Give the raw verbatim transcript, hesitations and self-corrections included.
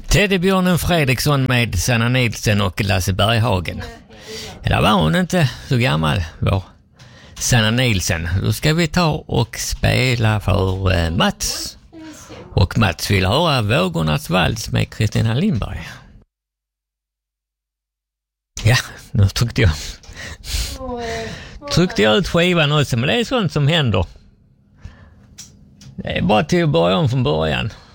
Teddybjörnen Fredriksson med Sanna Nilsson och Lasse Berghagen. Där var hon inte så gammal, vår Sanna Nilsson. Då ska vi ta och spela för eh, Mats. Och Mats vill höra Vågornas vals med Kristina Lindberg. Ja, nu tryckte jag tryckte jag ut skivan också, men det är sånt som händer. Det är bara till att börja om från början.